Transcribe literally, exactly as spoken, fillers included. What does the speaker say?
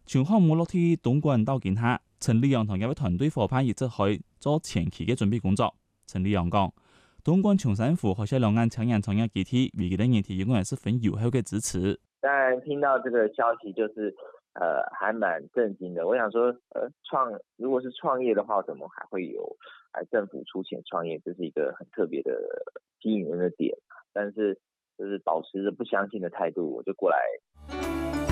全項目落地東莞到今下，陳立陽同一位團隊伙伴亦即去做前期嘅準備工作。陳立陽講，東莞長三湖海峽兩岸青年創業基地，未來的年底應該是很有效嘅支持。 當然聽到這個消息，就是呃，還蠻震驚的。我想說，呃，創如果是創業的話，怎麼還會有呃政府出錢創業？這是一個很特別的吸引人的點。但是就是保持着不相信的態度，我就過來。